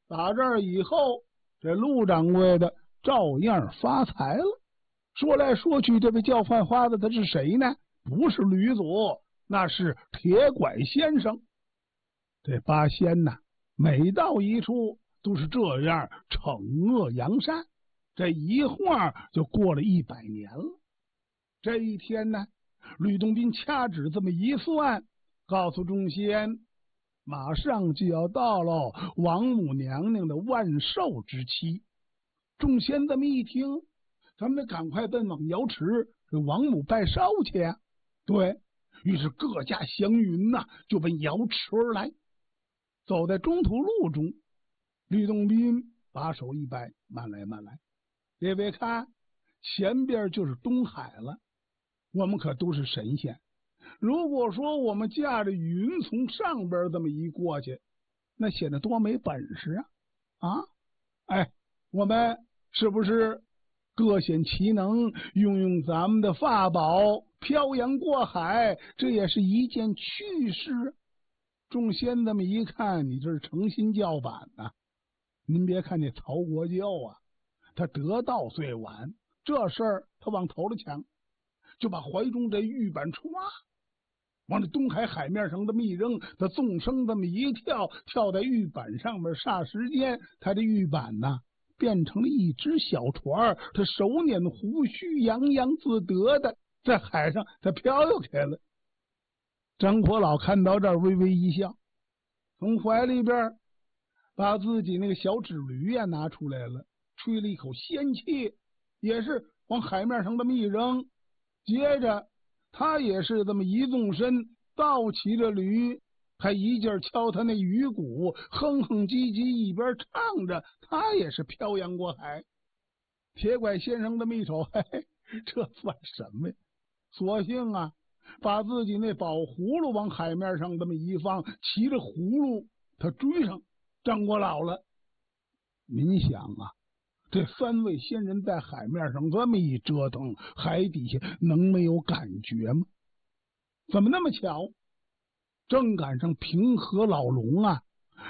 打这儿以后，这陆掌柜的照样发财了。说来说去，这位叫犯花的他是谁呢？不是吕祖，那是铁拐先生。这八仙呐，每到一处都是这样惩恶扬善，这一晃就过了100年了。这一天呢，吕洞宾掐指这么一算，告诉众仙，马上就要到了王母娘娘的万寿之期。众仙这么一听，咱们得赶快奔往瑶池给王母拜寿去呀。对于是各家祥云呐，就奔瑶池而来。走在中途路中，吕洞宾把手一摆，慢来慢来，列位看，前边就是东海了。我们可都是神仙，如果说我们驾着云从上边这么一过去，那显得多没本事啊！哎，我们是不是各显其能，用咱们的法宝漂洋过海，这也是一件趣事。众仙这么一看，你这是诚心叫板呐！您别看这曹国舅啊，他得道虽晚，这事儿他往头了抢，就把怀中这玉板歘往这东海海面上这么一扔，他纵身这么一跳，跳在玉板上面，霎时间他这玉板呐变成了一只小船，他手捻胡须，洋洋自得的在海上他飘悠开了。张国老看到这儿微微一笑，从怀里边把自己那个小纸驴呀拿出来了，吹了一口仙气，也是往海面上这么一扔，接着他也是这么一纵身倒骑着驴，还一劲敲他那鱼鼓，哼哼唧唧一边唱着，他也是漂洋过海。铁拐先生这么一瞅，嘿嘿，这算什么呀？索性啊把自己那宝葫芦往海面上这么一放，骑着葫芦他追上张国老了。您想啊，这3位仙人在海面上这么一折腾，海底下能没有感觉吗？怎么那么巧，正赶上平和老龙啊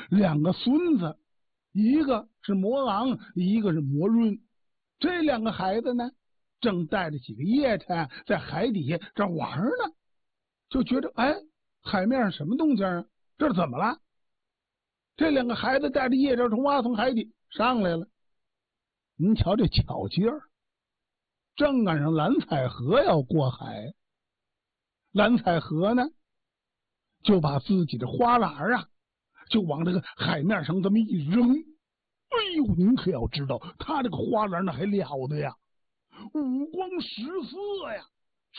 2个孙子，一个是魔昂，一个是魔润。这2个孩子呢，正带着几个夜叉在海底下这玩呢，就觉着哎，海面上什么动静啊？这是怎么了？这2个孩子带着夜叉从海底上来了。您瞧这巧劲儿，正赶上蓝采和要过海，蓝采和呢就把自己的花篮啊就往这个海面上这么一扔。哎呦，您可要知道，他这个花篮那还了得呀，五光十色呀，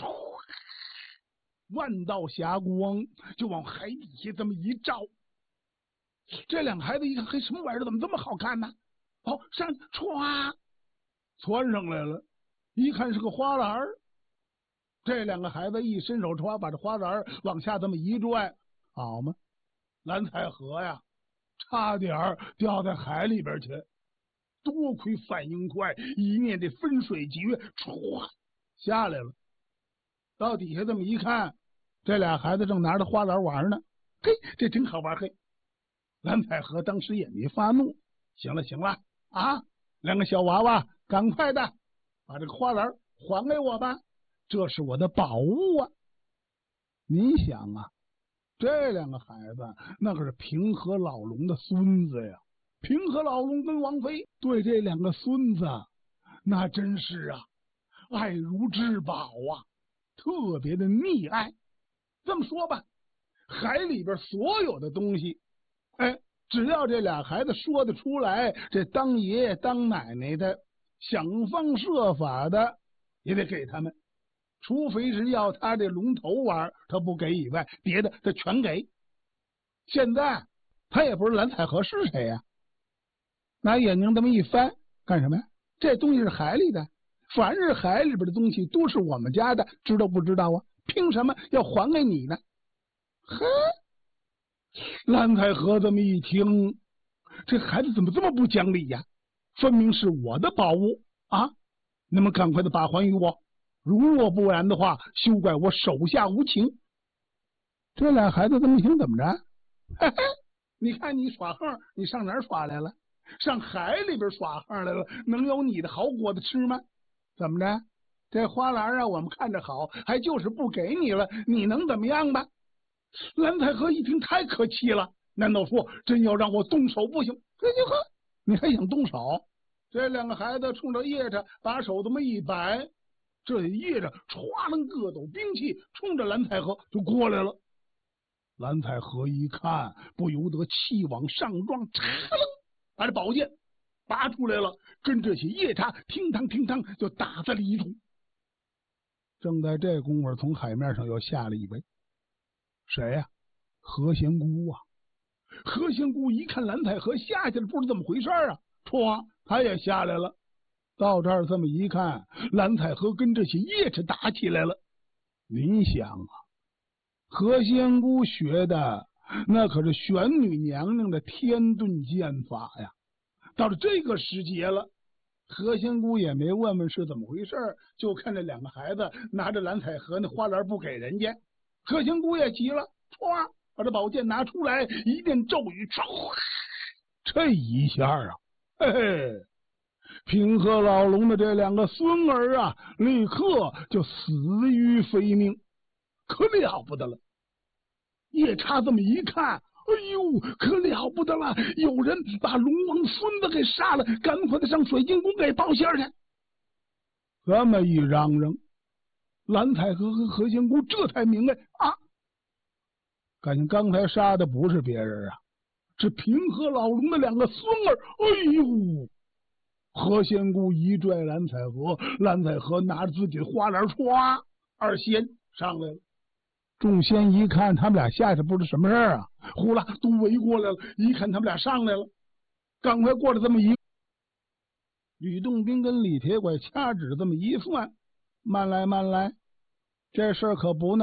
万道霞光就往海底下这么一照。这2个孩子一看，嘿，什么玩意儿，怎么这么好看呢？哦，上歘窜上来了，一看是个花篮。这2个孩子一伸手歘把这花篮往下这么一拽，好嘛，蓝采和呀差点掉在海里边去，多亏反应快，一念这分水绝，歘下来了。到底下这么一看，这俩孩子正拿着花篮玩呢，嘿，这真好玩。嘿，蓝采和当时也没发怒，行了行了啊，两个小娃娃，赶快的把这个花篮还给我吧，这是我的宝物啊。你想啊，这两个孩子那可是平和老龙的孙子呀，平和老龙跟王妃对这两个孙子那真是啊爱如至宝啊，特别的溺爱。这么说吧，海里边所有的东西，哎，只要这俩孩子说得出来，这当爷爷当奶奶的想方设法的也得给他们，除非是要他这龙头玩他不给以外，别的他全给。现在他也不是蓝采和是谁呀？拿眼睛这么一翻，干什么呀？这东西是海里的，凡是海里边的东西都是我们家的，知道不知道啊？凭什么要还给你呢？呵，蓝采和这么一听，这孩子怎么这么不讲理呀？分明是我的宝物啊！你们赶快的把还于我，如若不然的话，休怪我手下无情。这俩孩子这么一听，怎么着？嘿嘿，你看你耍横，你上哪儿耍来了？ 上海里边耍横来了，能有你的好果子吃吗？怎么着？这花篮啊，我们看着好，还就是不给你了，你能怎么样吧？蓝采和一听太可气了，难道说真要让我动手不行？你还想动手？这两个孩子冲着叶叉把手这么一摆，这叶叉歘楞各抖兵器，冲着蓝采和就过来了。蓝采和一看，不由得气往上撞，嚓楞把这宝剑拔出来了，跟这些夜叉听当听当就打在了一处。正在这功夫，从海面上又下了一位，谁呀？何仙姑啊！何仙姑一看蓝采和下去了，不知怎么回事啊，唰，他也下来了。到这儿这么一看，蓝采和跟这些夜叉打起来了。您想啊，何仙姑学的那可是玄女娘娘的天遁剑法呀。到了这个时节了，何仙姑也没问问是怎么回事，就看这两个孩子拿着蓝采和那花篮不给人家。何仙姑也急了，唰，把这宝剑拿出来，一念咒语，唰，这一下啊，嘿嘿，平和老龙的这两个孙儿啊，立刻就死于非命，可了不得了。夜叉这么一看，哎呦，可了不得了！有人把龙王孙子给杀了，赶快的上水晶宫给报信去。这么一嚷嚷，蓝采和何仙姑这才明白啊，感情刚才杀的不是别人啊，是平和老龙的两个孙儿。哎呦！何仙姑一拽蓝采和，蓝采和拿着自己的花篮，唰，二仙上来了。众仙一看他们俩下去不知什么事啊，呼啦都围过来了。一看他们俩上来了，赶快过来这么一，吕洞宾跟李铁拐掐指这么一算，慢来慢来，这事儿可不那